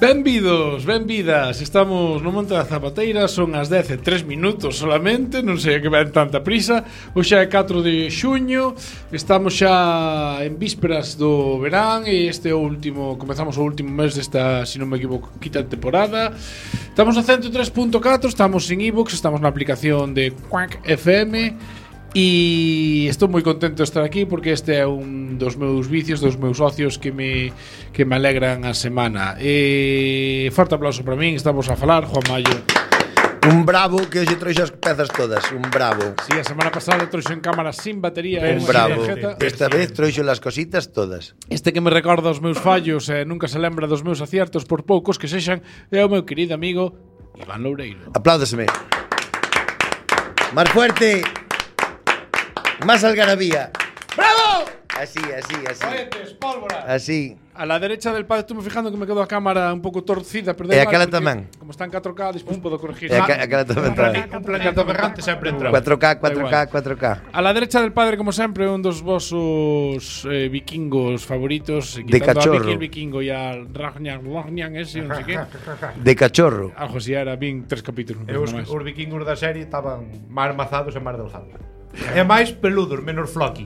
Benvidos, benvidas. Estamos no Monte da Zapateira. Son as 10:03 solamente. Non sei a que ven tanta prisa. Hoxe é 4 de xuño. Estamos xa en vísperas do verán. E este é o último. Comezamos o último mes desta, se non me equivoco, quinta temporada. Estamos no 103.4. Estamos en iVoox. Estamos na aplicación de Quack FM. E estou moi contento de estar aquí porque este é un dos meus vicios, dos meus ocios que me alegran a semana. Forte aplauso para min. Estamos a falar, Juan Mayo. Un bravo que hoxe trouxe as pezas todas. Un bravo. Sí, a semana pasada trouxe en cámara sin batería. Un bravo. Esta vez trouxe las cositas todas. Este que me recorda os meus fallos e nunca se lembra dos meus aciertos por poucos que sexan é o meu querido amigo Iván Loureiro. Apláudaseme. Más fuerte. Más algarabía. ¡Bravo! Así. Cohetes, pólvora. Así. A la derecha del padre, estuve fijando que me quedó a cámara un pouco torcida, pero E aquela tamén. Como está en 4K, despois podo corregir. E aquela tamén está aí. Un planeta berrante sempre entra. 4K. A la derecha del padre, como sempre, un dos vosos vikingos favoritos. De cachorro. A Vicky el vikingo e al Ragnar ese, non sei que. De cachorro. Algo así era, vin 3 capítulos. E os vikingos da serie estaban máis mazados e máis delgados. E máis peludos, menos flocky.